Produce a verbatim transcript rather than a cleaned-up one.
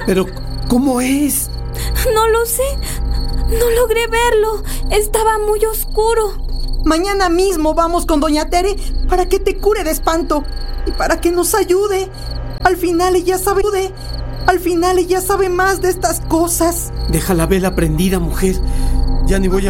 Pero, ¿cómo es? No lo sé. No logré verlo. Estaba muy oscuro. Mañana mismo vamos con doña Tere para que te cure de espanto y para que nos ayude. Al final ella sabe... Al final ella sabe más de estas cosas. Deja la vela prendida, mujer. Ya ni voy a